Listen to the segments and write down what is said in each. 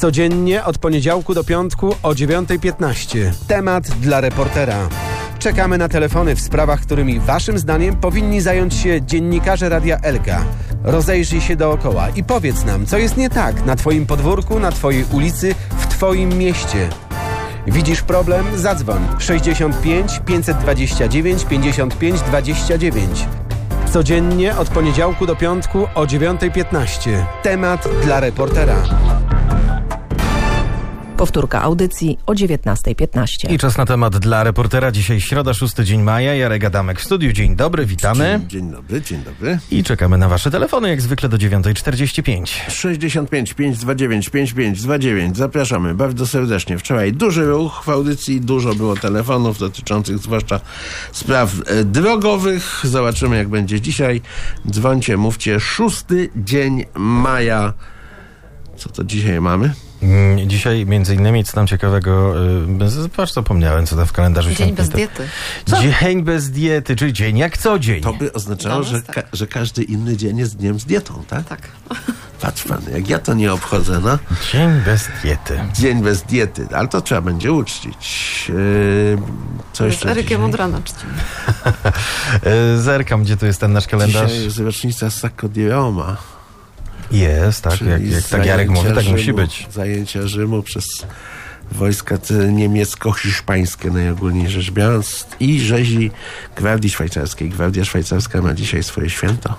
Codziennie od poniedziałku do piątku o 9:15. Temat dla reportera. Czekamy na telefony w sprawach, którymi waszym zdaniem powinni zająć się dziennikarze Radia Elka. Rozejrzyj się dookoła i powiedz nam, co jest nie tak na twoim podwórku, na twojej ulicy, w twoim mieście. Widzisz problem? Zadzwoń 65 529 55 29. Codziennie od poniedziałku do piątku o 9:15. Temat dla reportera. Powtórka audycji o 19:15. I czas na temat dla reportera. Dzisiaj środa, 6 dzień maja. Jarek Adamek w studiu. Dzień dobry, witamy. Dzień dobry, dzień dobry. I czekamy na wasze telefony, jak zwykle do 9:45. 65 529 5529. Zapraszamy bardzo serdecznie. Wczoraj duży ruch w audycji, dużo było telefonów dotyczących zwłaszcza spraw drogowych. Zobaczymy, jak będzie dzisiaj. Dzwońcie, mówcie. 6 dzień maja. Co to dzisiaj mamy? Dzisiaj między innymi, co tam ciekawego, patrz, zapomniałem, co tam w kalendarzu Dzień bez diety. Dzień bez diety, czyli dzień jak co dzień. To by oznaczało, że każdy inny dzień jest dniem z dietą, tak? Tak. Patrz pan, jak ja to nie obchodzę, no. Dzień bez diety. Dzień bez diety, ale to trzeba będzie uczcić. Co jeszcze Z Erykiem dzisiaj? od rana czcimy. Zerkam, gdzie tu jest ten nasz kalendarz. Dzisiaj jest rocznica Sacco di Roma. Jest, tak, jak tak Jarek mówi, tak musi być. Zajęcia Rzymu przez wojska niemiecko-hiszpańskie, najogólniej rzecz biorąc, i rzezi Gwardii Szwajcarskiej. Gwardia Szwajcarska ma dzisiaj swoje święto.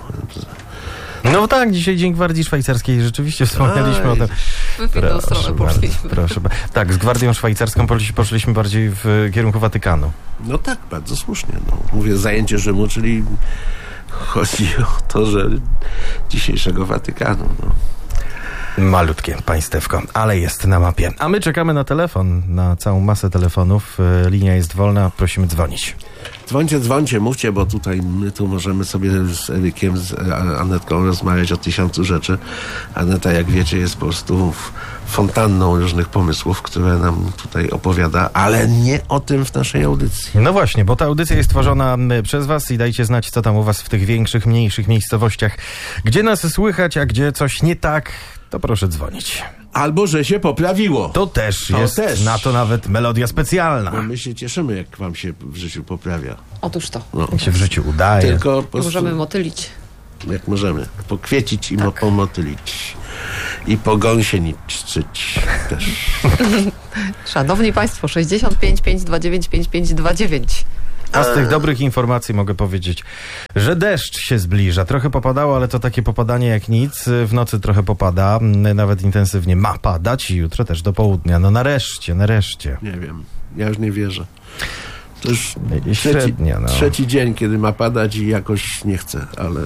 No tak, dzisiaj Dzień Gwardii Szwajcarskiej, rzeczywiście wspomnieliśmy o tym. W inną stronę poszliśmy. Proszę. Tak, z Gwardią Szwajcarską poszliśmy bardziej w kierunku Watykanu. No tak, bardzo słusznie. No. Mówię zajęcie Rzymu, czyli chodzi o to, że dzisiejszego Watykanu. No. Malutkie państewko, ale jest na mapie. A my czekamy na telefon, na całą masę telefonów. Linia jest wolna, prosimy dzwonić. Dzwońcie, mówcie, bo tutaj my tu możemy sobie z Erykiem, z Anetką rozmawiać o 1000 rzeczy. Aneta, jak wiecie, jest po prostu fontanną różnych pomysłów, które nam tutaj opowiada, ale nie o tym w naszej audycji. No właśnie, bo ta audycja jest tworzona przez was i dajcie znać, co tam u was w tych większych, mniejszych miejscowościach. Gdzie nas słychać, a gdzie coś nie tak, to proszę dzwonić. Albo, że się poprawiło. To też jest na to nawet melodia specjalna. Bo my się cieszymy, jak wam się w życiu poprawia. Otóż to. No. Jak się w życiu udaje. Tylko po prostu, Możemy motylić. jak możemy. Pokwiecić i pomotylić. I po gąsieniczyć też. Szanowni Państwo, 65 529 5529. A z tych dobrych informacji mogę powiedzieć, że deszcz się zbliża. Trochę popadało, ale to takie popadanie jak nic. W nocy trochę popada, nawet intensywnie ma padać i jutro też do południa. No nareszcie. Nie wiem, ja już nie wierzę. To już Średnia, trzeci dzień, kiedy ma padać i jakoś nie chcę, ale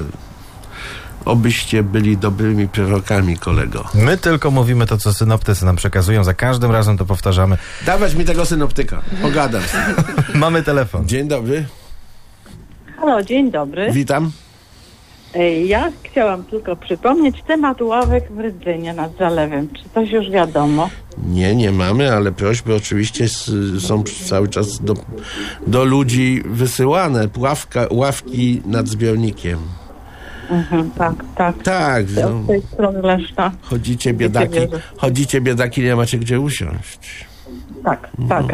obyście byli dobrymi prorokami, kolego. My tylko mówimy to, co synoptycy nam przekazują. Za każdym razem to powtarzamy. Dawać mi tego synoptyka. Pogadam. Mamy telefon. Dzień dobry. Halo, dzień dobry. Witam. Ja chciałam tylko przypomnieć temat ławek w Rydzynie nad zalewem. Czy coś już wiadomo? Nie mamy, ale prośby oczywiście są cały czas do ludzi wysyłane. Ławki nad zbiornikiem. Tak. Tak. Z tej strony Leszna. Chodzicie biedaki, nie macie gdzie usiąść. Tak.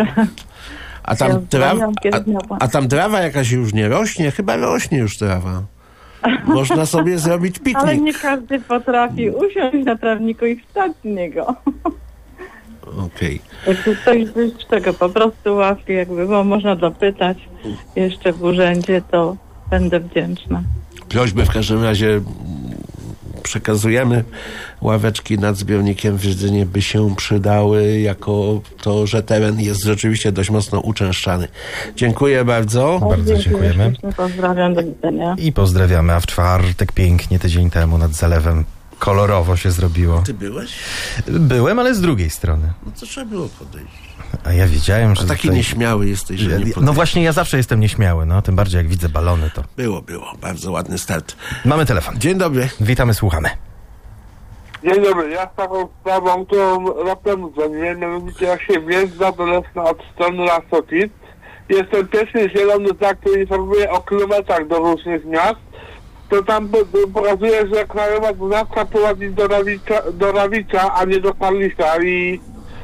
A tam trawa jakaś już nie rośnie? Chyba rośnie już trawa. Można sobie zrobić piknik. Ale nie każdy potrafi usiąść na trawniku i wstać z niego. Okej. Jakby coś z czego po prostu ławki, jakby było można dopytać jeszcze w urzędzie, to będę wdzięczna. Prośby w każdym razie przekazujemy. Ławeczki nad zbiornikiem w Rydzynie by się przydały, jako to, że teren jest rzeczywiście dość mocno uczęszczany. Dziękuję bardzo. Bardzo dziękujemy. Pozdrawiam, do widzenia. I pozdrawiamy, a w czwartek pięknie, tydzień temu nad zalewem kolorowo się zrobiło. Ty byłeś? Byłem, ale z drugiej strony. No to trzeba było podejść. A ja wiedziałem, że... A taki tutaj... nieśmiały jesteś, że nie podejść. No właśnie, ja zawsze jestem nieśmiały, no. Tym bardziej jak widzę balony, to... Było. Bardzo ładny start. Mamy telefon. Dzień dobry. Witamy, słuchamy. Dzień dobry, ja z taką sprawą, którą raptem dzwoniłem, mianowicie jak się wjeżdża do Leszna od strony Lasowic, jest ten pierwszy zielony znak, który informuje o kilometrach do różnych miast to tam pokazuje, że krajowa 12 prowadzi do Rawicza, a nie do Kalisza i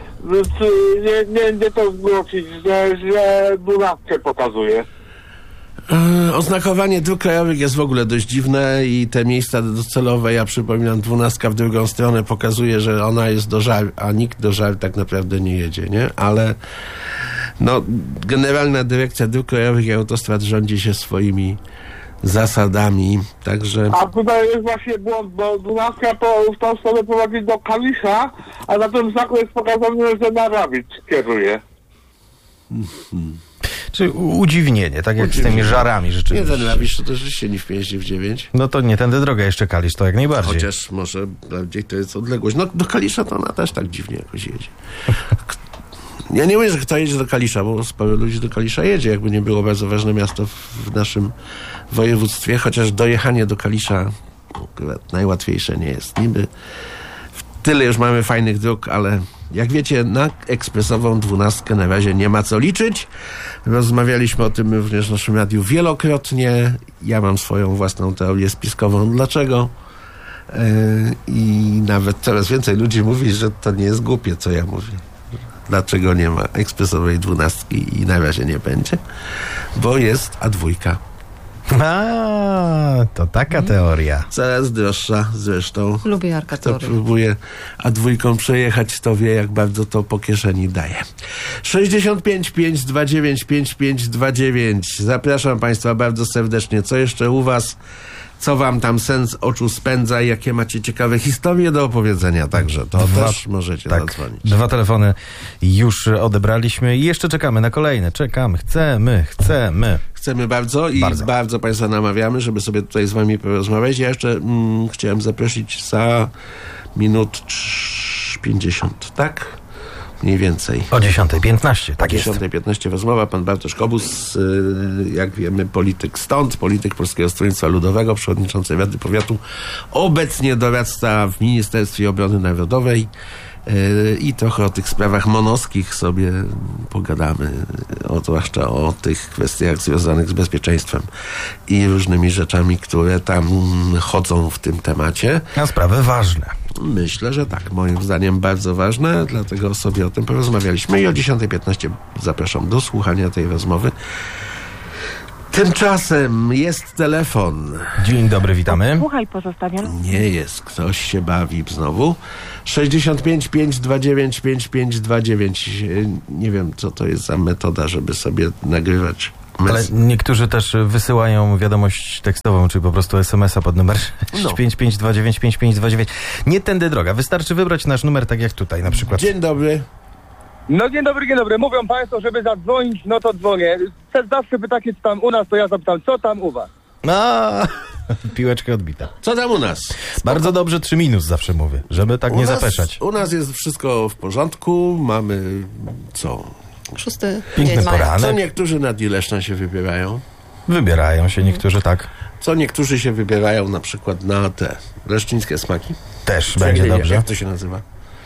nie to zgłosić, że 12 pokazuje. Oznakowanie dróg krajowych jest w ogóle dość dziwne i te miejsca docelowe, ja przypominam, 12 w drugą stronę pokazuje, że ona jest do Żar, a nikt do Żar tak naprawdę nie jedzie, nie? Ale no, Generalna Dyrekcja Dróg Krajowych i Autostrad rządzi się swoimi zasadami, także... A tutaj jest właśnie błąd, bo 12 w tą stronę prowadzi do Kalisza, a na tym znaku jest pokazane, że na Rawicz kieruje. Czy udziwnienie, tak jak z tymi Żarami rzeczywiście. Nie, ten Rawicz to też się nie wpięści w 9. No to nie tędy droga, jeszcze Kalisz, to jak najbardziej. Chociaż może bardziej to jest odległość. No do Kalisza to ona też tak dziwnie jakoś jedzie. Ja nie mówię, że kto jedzie do Kalisza, bo sporo ludzi do Kalisza jedzie, jakby nie było bardzo ważne miasto w naszym województwie, chociaż dojechanie do Kalisza najłatwiejsze nie jest. Niby tyle już mamy fajnych dróg, ale jak wiecie, na ekspresową 12 na razie nie ma co liczyć. Rozmawialiśmy o tym również w naszym radiu wielokrotnie. Ja mam swoją własną teorię spiskową. Dlaczego? I nawet coraz więcej ludzi mówi, że to nie jest głupie, co ja mówię. Dlaczego nie ma ekspresowej 12 i na razie nie będzie? Bo jest A2. A, to taka teoria. Coraz droższa zresztą. Lubię Kto arkatory. próbuje A2 przejechać, to wie, jak bardzo to po kieszeni daje. 65 529 5529. Zapraszam Państwa bardzo serdecznie. Co jeszcze u Was? Co Wam tam sen z oczu spędza? Jakie macie ciekawe historie do opowiedzenia? Także to też możecie zadzwonić. 2 telefony już odebraliśmy i jeszcze czekamy na kolejne. Czekamy, chcemy. Chcemy bardzo i bardzo Państwa namawiamy, żeby sobie tutaj z Wami porozmawiać. Ja jeszcze chciałem zaprosić za minut 50, tak? Mniej więcej. O 10:15, tak jest. O 10:15 rozmowa. Pan Bartosz Kobus, jak wiemy, polityk stąd, polityk Polskiego Stronnictwa Ludowego, przewodniczący Rady Powiatu, obecnie doradca w Ministerstwie Obrony Narodowej i trochę o tych sprawach monowskich sobie pogadamy, zwłaszcza o tych kwestiach związanych z bezpieczeństwem i różnymi rzeczami, które tam chodzą w tym temacie. A sprawy ważne. Myślę, że tak. Moim zdaniem bardzo ważne, dlatego sobie o tym porozmawialiśmy i o 10:15 zapraszam do słuchania tej rozmowy. Tymczasem jest telefon. Dzień dobry, witamy. Słuchaj, pozostawiam. Nie jest, ktoś się bawi znowu. 65 529 5529. Nie wiem, co to jest za metoda, żeby sobie nagrywać. Ale niektórzy też wysyłają wiadomość tekstową, czyli po prostu SMS-a pod numer 5529 5529. Nie tędy droga. Wystarczy wybrać nasz numer, tak jak tutaj na przykład. Dzień dobry. No dzień dobry. Mówią Państwo, żeby zadzwonić, no to dzwonię. Zawsze pytacie, co tam u nas, to ja zapytam, co tam u Was? Piłeczka odbita. Co tam u nas? Bardzo dobrze, 3 minus zawsze mówię, żeby tak nie zapeszać. U nas jest wszystko w porządku, mamy co? 6 Piękny dzień maja. poranek. Co niektórzy na Dileszna się wybierają? Wybierają się niektórzy, tak. Co niektórzy się wybierają na przykład na te leszczyńskie smaki? Też będzie dobrze. Jak to się nazywa?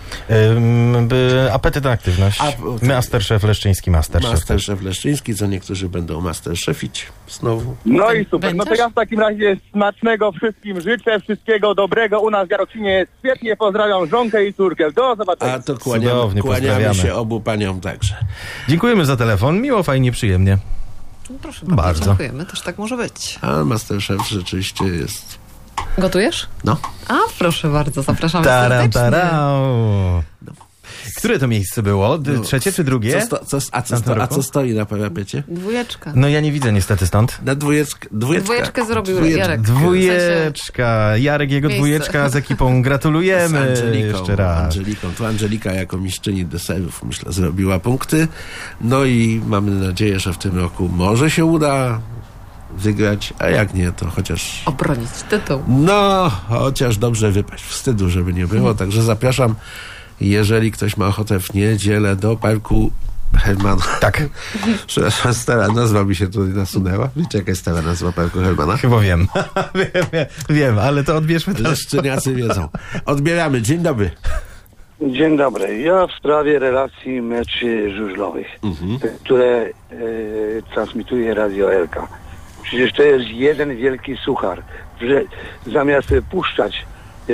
Apetyt na aktywność. Masterchef Leszczyński, Masterchef Leszczyński, co niektórzy będą masterchefić znowu. No i super. Będziesz? No to ja w takim razie smacznego wszystkim życzę, wszystkiego dobrego. U nas w Jarocinie jest świetnie. Pozdrawiam żonkę i córkę. Do zobaczenia. A to Cudownie, kłaniamy pozdrawiamy. się obu paniom także. Dziękujemy za telefon. Miło, fajnie, przyjemnie. Proszę Bardzo. bardzo. Dziękujemy, też tak może być. A Masterchef rzeczywiście jest... Gotujesz? No. A, proszę bardzo, zapraszamy Taram, serdecznie. taram. Które to miejsce było? Trzecie czy drugie? A co stoi na parapecie? 2. No ja nie widzę niestety stąd. Na dwójeczkę. Dwójeczkę zrobił Jarek. Dwójeczka. Jarek, jego miejsce. dwójeczka z ekipą. Gratulujemy jeszcze raz. Tu Angelika jako mistrzyni deserów, myślę, zrobiła punkty. No i mamy nadzieję, że w tym roku może się uda wygrać, a jak nie, to chociaż... Obronić tytuł. No, chociaż dobrze wypaść. Wstydu, żeby nie było. Także zapraszam, jeżeli ktoś ma ochotę w niedzielę do parku Hermana. Tak. Przepraszam, stara nazwa mi się tutaj nasunęła. Wiecie, jaka jest stara nazwa parku Hermana? Chyba wiem. wiem, ale to odbierzmy teraz. Leszczyniacy wiedzą. Odbieramy. Dzień dobry. Dzień dobry. Ja w sprawie relacji meczy żużlowych, które transmituje Radio Elka. Przecież to jest jeden wielki suchar, że zamiast puszczać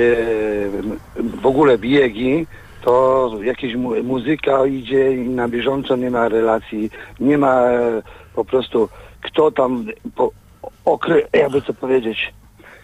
w ogóle biegi, to jakaś muzyka idzie i na bieżąco nie ma relacji, nie ma po prostu kto tam jakby co powiedzieć,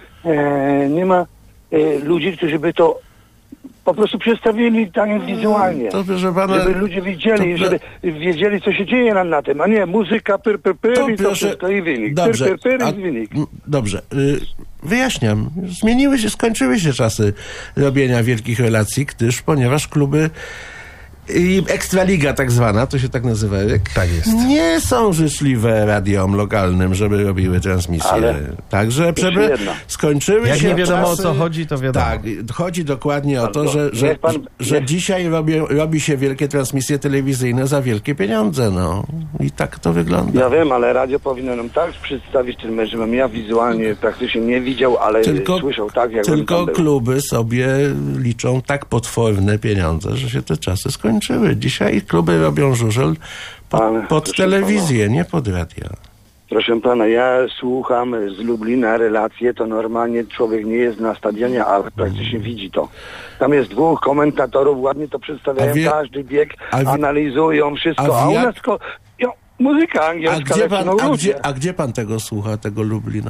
nie ma ludzi, którzy by to po prostu przedstawili tak wizualnie, to, proszę pana, żeby ludzie widzieli, żeby wiedzieli, co się dzieje na tym, a nie muzyka, pyr, i to wszystko i wynik. Dobrze, I wynik. Dobrze. Wyjaśniam. Skończyły się czasy robienia wielkich relacji, ponieważ kluby i Ekstraliga tak zwana, to się tak nazywa, tak jest, nie są życzliwe radiom lokalnym, żeby robiły transmisje. Także skończyły jak się nie wiadomo czasy, o co chodzi, to wiadomo. Tak, chodzi dokładnie o to, że dzisiaj robi się wielkie transmisje telewizyjne za wielkie pieniądze, no. I tak to wygląda. Ja wiem, ale radio powinno nam tak przedstawić ten mecz, żebym ja wizualnie praktycznie nie widział, ale słyszał tak, jakbym tylko kluby sobie liczą tak potworne pieniądze, że się te czasy skończyły. Dzisiaj kluby robią żużel pod telewizję, nie pod radio. Proszę pana, ja słucham z Lublina relacje, to normalnie człowiek nie jest na stadionie, ale praktycznie widzi to. Tam jest 2 komentatorów, ładnie to przedstawiają, każdy bieg, analizują wszystko, a u nas muzyka angielska. A gdzie pan tego słucha, tego Lublina?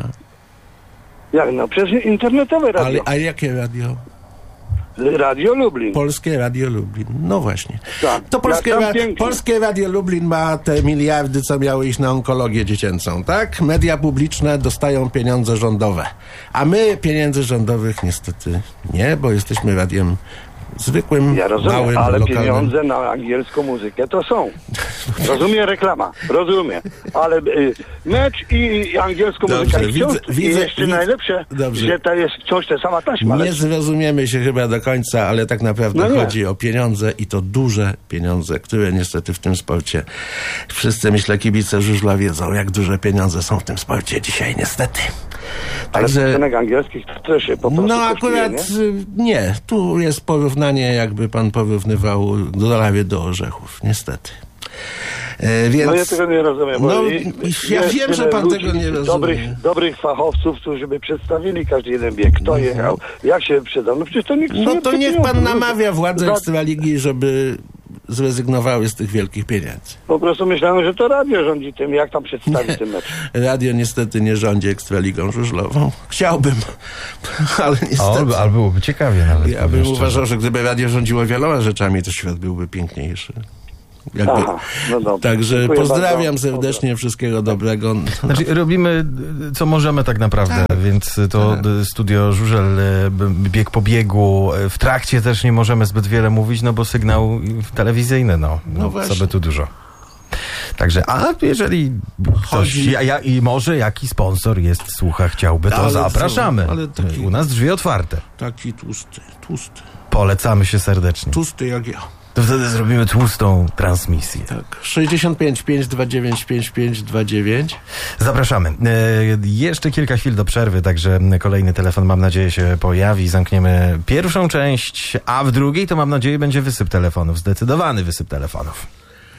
Jak no, przez internetowe radio. A jakie radio? Radio Lublin. Polskie Radio Lublin. No właśnie. Tak. To Polskie Radio Lublin ma te miliardy, co miały iść na onkologię dziecięcą, tak? Media publiczne dostają pieniądze rządowe. A my pieniędzy rządowych niestety nie, bo jesteśmy radiem zwykłym, ja rozumiem, małym, ale lokalnym. Pieniądze na angielską muzykę to są. Rozumiem, reklama. Rozumiem. Ale mecz i angielską muzykę i jeszcze najlepsze, że to jest wciąż ta sama taśma. Nie zrozumiemy się chyba do końca, ale tak naprawdę chodzi o pieniądze i to duże pieniądze, które niestety w tym sporcie wszyscy, myślę, kibice żużla wiedzą, jak duże pieniądze są w tym sporcie dzisiaj, niestety. Także piosenek angielskich to też się po prostu akurat nie. Tu jest porównanie, jakby pan porównywał dolary do orzechów, niestety. Więc, ja tego nie rozumiem. Ja wiem, że pan tego nie rozumie. Dobrych fachowców, którzy by przedstawili każdy jeden bieg. Kto jechał, jak się przydał. No przecież to nikt to niech pan namawia władze Ekstraligi, żeby zrezygnowały z tych wielkich pieniędzy. Po prostu myślałem, że to radio rządzi tym, jak tam przedstawi ten mecz. Radio niestety nie rządzi Ekstraligą żużlową. Chciałbym, ale niestety. Ale byłoby ciekawie nawet. Ja bym uważał, że gdyby radio rządziło wieloma rzeczami, to świat byłby piękniejszy. Także pozdrawiam serdecznie, wszystkiego dobrego. Znaczy, robimy co możemy tak naprawdę, więc to studio żużel, bieg po biegu, w trakcie też nie możemy zbyt wiele mówić, bo sygnał telewizyjny, co by tu dużo. Także, a jeżeli ktoś, i może jaki sponsor słucha, chciałby, to zapraszamy. U nas drzwi otwarte. Taki tłusty. Polecamy się serdecznie. Tłusty jak ja. To wtedy zrobimy tłustą transmisję. Tak. 65 529 5529. Zapraszamy. Jeszcze kilka chwil do przerwy, także kolejny telefon, mam nadzieję, się pojawi. Zamkniemy pierwszą część, a w drugiej to mam nadzieję będzie wysyp telefonów. Zdecydowany wysyp telefonów.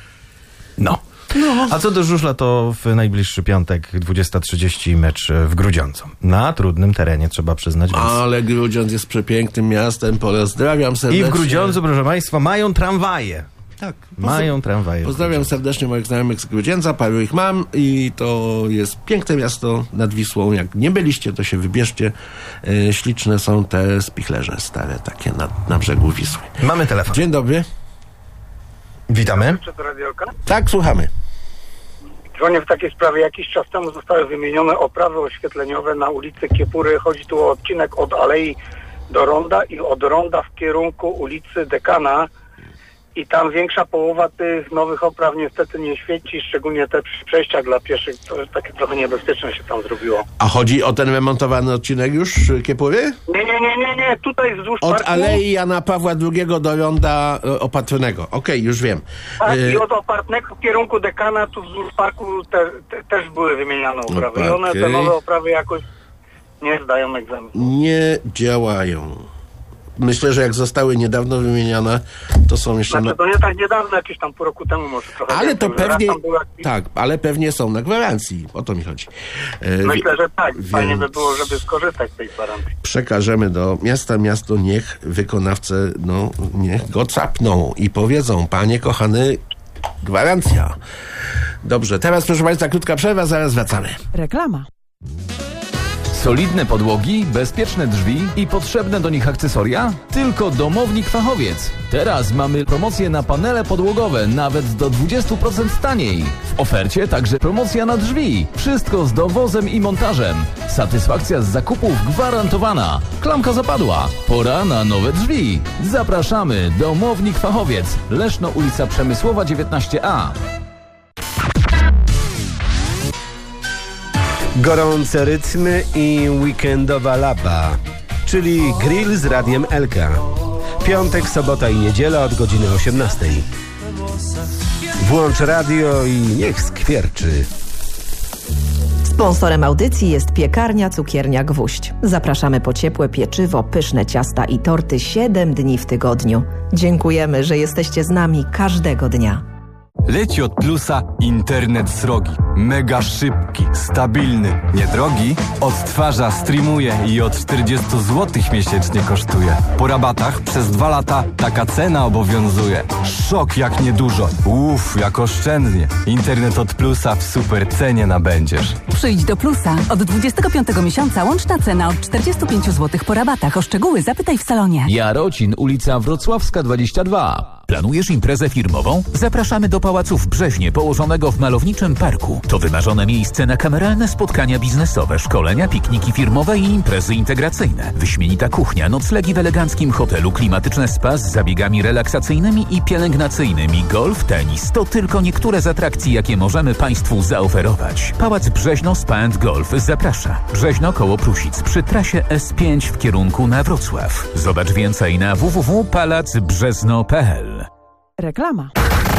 A co do żużla, to w najbliższy piątek 20:30 mecz w Grudziądzu. Na trudnym terenie, trzeba przyznać. Ale Grudziądz jest przepięknym miastem, pozdrawiam serdecznie. I w Grudziądzu, proszę państwa, mają tramwaje. Tak. Mają tramwaje. Pozdrawiam serdecznie moich znajomych z Grudziądza, paru ich mam i to jest piękne miasto nad Wisłą. Jak nie byliście, to się wybierzcie. Śliczne są te spichlerze stare, takie na brzegu Wisły. Mamy telefon. Dzień dobry. Witamy. Tak, słuchamy. Dzwonię w takiej sprawie. Jakiś czas temu zostały wymienione oprawy oświetleniowe na ulicy Kiepury. Chodzi tu o odcinek od Alei do Ronda i od Ronda w kierunku ulicy Dekana. I tam większa połowa tych nowych opraw niestety nie świeci, szczególnie te przejścia dla pieszych. To takie trochę niebezpieczne się tam zrobiło. A chodzi o ten remontowany odcinek już Kiepury? Nie. Tutaj wzdłuż od parku. Alei Jana Pawła II do Ronda Opatrnego. Okej, już wiem. Tak, i od Opatrnego w kierunku Dekana, tu wzdłuż parku też były wymieniane oprawy. I one, te nowe oprawy jakoś nie zdają egzaminu. Nie działają. myślę, że jak zostały niedawno wymienione, to są jeszcze... Znaczy, to nie tak niedawno, jakieś tam pół roku temu może trochę. Ale to pewnie... jakiś... Tak, ale pewnie są na gwarancji. O to mi chodzi. Myślę, że tak. Fajnie by było, żeby skorzystać z tej gwarancji. Przekażemy do miasta. Miasto niech wykonawcę, niech go capną i powiedzą: panie kochany, gwarancja. Dobrze, teraz proszę Państwa, krótka przerwa, zaraz wracamy. Reklama. Solidne podłogi, bezpieczne drzwi i potrzebne do nich akcesoria? Tylko Domownik Fachowiec. Teraz mamy promocję na panele podłogowe, nawet do 20% taniej. W ofercie także promocja na drzwi. Wszystko z dowozem i montażem. Satysfakcja z zakupów gwarantowana. Klamka zapadła. Pora na nowe drzwi. Zapraszamy. Domownik Fachowiec. Leszno, ulica Przemysłowa 19A. Gorące rytmy i weekendowa laba, czyli grill z Radiem Elka. Piątek, sobota i niedziela od godziny 18. Włącz radio i niech skwierczy. Sponsorem audycji jest piekarnia Cukiernia Gwóźdź. Zapraszamy po ciepłe pieczywo, pyszne ciasta i torty 7 dni w tygodniu. Dziękujemy, że jesteście z nami każdego dnia. Leci od Plusa internet srogi. Mega szybki, stabilny, niedrogi. Odtwarza, streamuje i od 40 zł miesięcznie kosztuje. Po rabatach przez 2 lata taka cena obowiązuje. Szok jak niedużo. Jak oszczędnie. Internet od Plusa w super cenie nabędziesz. Przyjdź do Plusa. Od 25 miesiąca łączna cena od 45 zł po rabatach. O szczegóły zapytaj w salonie. Jarocin, ulica Wrocławska 22. Planujesz imprezę firmową? Zapraszamy do Pałacu w Brzeźnie, położonego w malowniczym parku. To wymarzone miejsce na kameralne spotkania biznesowe, szkolenia, pikniki firmowe i imprezy integracyjne. Wyśmienita kuchnia, noclegi w eleganckim hotelu, klimatyczne spa z zabiegami relaksacyjnymi i pielęgnacyjnymi, golf, tenis. To tylko niektóre z atrakcji, jakie możemy Państwu zaoferować. Pałac Brzeźno Spa & Golf zaprasza. Brzeźno koło Prusic przy trasie S5 w kierunku na Wrocław. Zobacz więcej na www.palacbrzezno.pl. Reklama.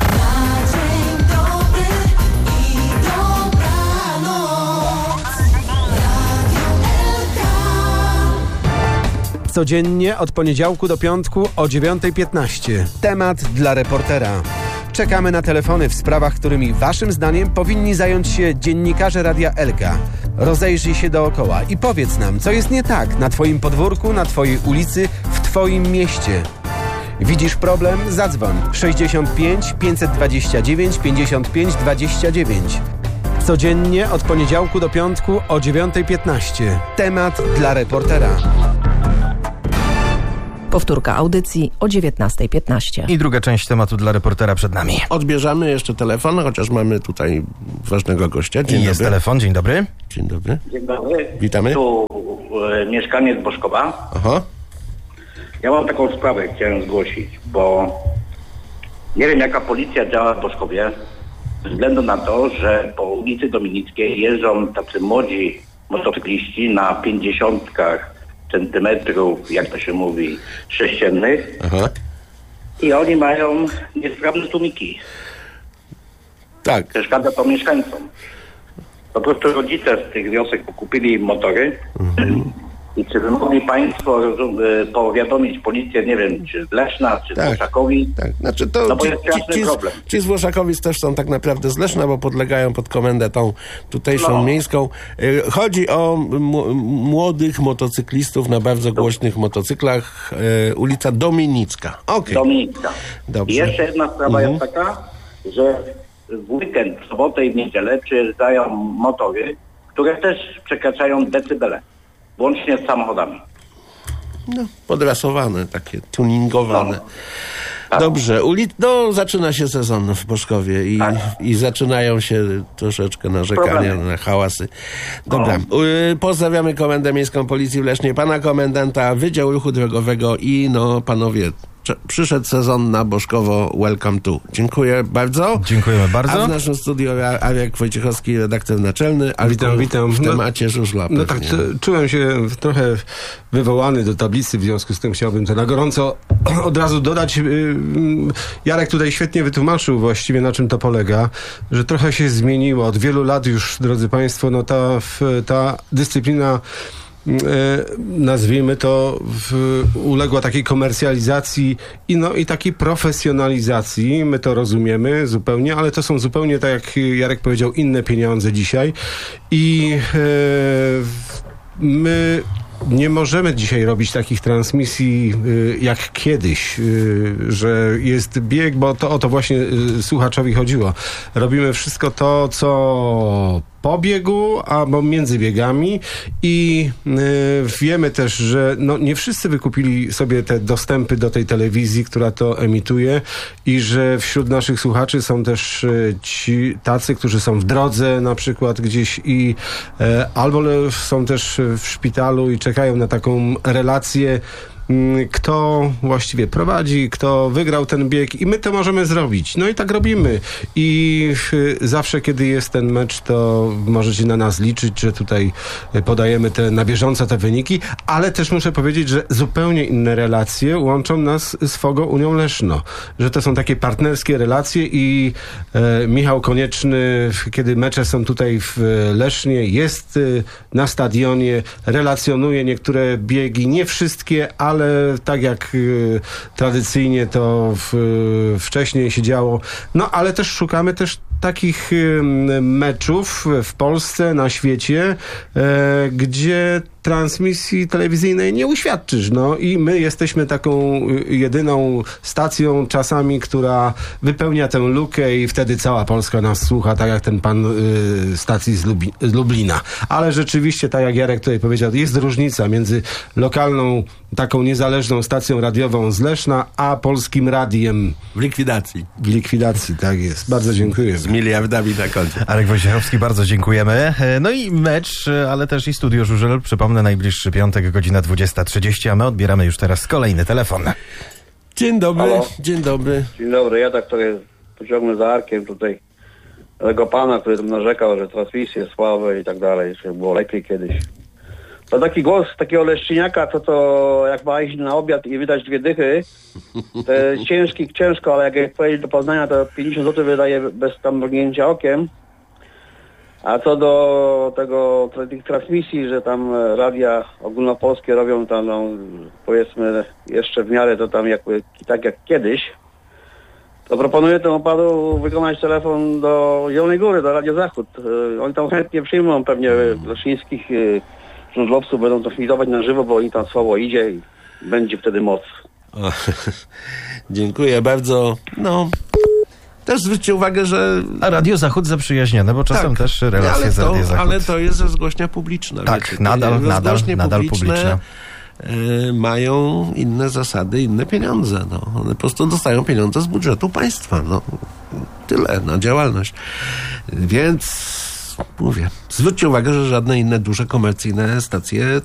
Codziennie od poniedziałku do piątku o 9:15. Temat dla reportera. Czekamy na telefony w sprawach, którymi waszym zdaniem powinni zająć się dziennikarze Radia Elka. Rozejrzyj się dookoła i powiedz nam, co jest nie tak na twoim podwórku, na twojej ulicy, w twoim mieście. Widzisz problem? Zadzwoń 65 529 55 29. Codziennie od poniedziałku do piątku o 9:15. Temat dla reportera. Powtórka audycji o 19:15. I druga część tematu dla reportera przed nami. Odbierzemy jeszcze telefon, chociaż mamy tutaj ważnego gościa. Dzień Jest dobry. telefon, dzień dobry. Dzień dobry. Dzień dobry. Witamy. Tu mieszkaniec Boszkowa. Aha. Ja mam taką sprawę, chciałem zgłosić, bo nie wiem, jaka policja działa w Boszkowie, ze względu na to, że po ulicy Dominickiej jeżdżą tacy młodzi motocykliści na 50 centymetrów, jak to się mówi, sześciennych. Aha. I oni mają niesprawne tłumiki. Tak. Przeszkadza to mieszkańcom. Po prostu rodzice z tych wiosek kupili motory. I czy wy mogli Państwo powiadomić policję, nie wiem, czy z Leszna, czy z Włoszakowi? Tak, znaczy to no bo jest straszny problem. Ci z Włoszakowic też są tak naprawdę z Leszna, bo podlegają pod komendę tą tutejszą miejską. Chodzi o młodych motocyklistów na bardzo głośnych motocyklach. Ulica Dominicka. Okay. Dominicka. Dobrze. I jeszcze jedna sprawa jest taka, że w weekend, w sobotę i w niedzielę przyjeżdżają motory, które też przekraczają decybele. Łącznie z samochodami. No, podrasowane, takie tuningowane. No. Tak. Dobrze, zaczyna się sezon w Boszkowie i zaczynają się troszeczkę narzekania na hałasy. Dobra, pozdrawiamy Komendę Miejską Policji w Lesznie, pana komendanta, Wydział Ruchu Drogowego i panowie, przyszedł sezon na Boszkowo, welcome to. Dziękuję bardzo. Dziękujemy bardzo. A w naszym studiu Arek Wojciechowski, redaktor naczelny. Witam. W temacie żużla. No tak, czułem się trochę wywołany do tablicy, w związku z tym chciałbym to na gorąco od razu dodać. Jarek tutaj świetnie wytłumaczył właściwie, na czym to polega, że trochę się zmieniło. Od wielu lat już, drodzy Państwo, ta dyscyplina nazwijmy to, uległa takiej komercjalizacji i takiej profesjonalizacji. My to rozumiemy zupełnie, ale to są zupełnie, tak jak Jarek powiedział, inne pieniądze dzisiaj. I my nie możemy dzisiaj robić takich transmisji jak kiedyś, że jest bieg, bo to o to właśnie słuchaczowi chodziło. Robimy wszystko to, co po biegu albo między biegami i wiemy też, że nie wszyscy wykupili sobie te dostępy do tej telewizji, która to emituje i że wśród naszych słuchaczy są też ci tacy, którzy są w drodze na przykład gdzieś i albo są też w szpitalu i czekają na taką relację, kto właściwie prowadzi, kto wygrał ten bieg i my to możemy zrobić. No i tak robimy. I zawsze, kiedy jest ten mecz, to możecie na nas liczyć, że tutaj podajemy na bieżąco te wyniki, ale też muszę powiedzieć, że zupełnie inne relacje łączą nas z Fogo Unią Leszno. Że to są takie partnerskie relacje i Michał Konieczny, kiedy mecze są tutaj w Lesznie, jest na stadionie, relacjonuje niektóre biegi, nie wszystkie, ale tak jak tradycyjnie to wcześniej się działo. No ale też szukamy też takich meczów w Polsce, na świecie, gdzie transmisji telewizyjnej nie uświadczysz. No i my jesteśmy taką jedyną stacją czasami, która wypełnia tę lukę i wtedy cała Polska nas słucha, tak jak ten pan stacji z Lublina. Ale rzeczywiście, tak jak Jarek tutaj powiedział, jest różnica między lokalną, taką niezależną stacją radiową z Leszna, a Polskim Radiem. W likwidacji. W likwidacji, tak jest. Bardzo dziękuję. Z miliardami na koncie. Arek Wojciechowski, bardzo dziękujemy. No i mecz, ale też i Studio Żużel. Przypomnę, najbliższy piątek, godzina 20:30, a my odbieramy już teraz kolejny telefon. Dzień dobry. Halo? Dzień dobry. Dzień dobry, ja tak trochę pociągnę za Arkiem tutaj tego pana, który tam narzekał, że transmisje słabe i tak dalej, że było lepiej kiedyś. To taki głos takiego leszczyniaka, to jak ma iść na obiad i wydać 2 dychy, to jest ciężko, ale jak pojedzie do Poznania, to 50 zł wydaje bez tam mrugnięcia okiem. A co do tych transmisji, że tam radia ogólnopolskie robią tam, powiedzmy, jeszcze w miarę to tam tak jak kiedyś, to proponuję temu panu wykonać telefon do Zielonej Góry, do Radio Zachód. Oni tam chętnie przyjmą pewnie leszczyńskich żużlowców, będą to transmitować na żywo, bo oni tam słabo idzie i będzie wtedy moc. O, dziękuję bardzo. Też zwróćcie uwagę, że... A Radio Zachód zaprzyjaźnione, bo czasem też relacje z Radio Zachód. Ale to jest rozgłośnia publiczna. Tak, wiecie, nadal publiczne. Mają inne zasady, inne pieniądze. One po prostu dostają pieniądze z budżetu państwa. Tyle na działalność. Więc mówię, zwróćcie uwagę, że żadne inne duże komercyjne stacje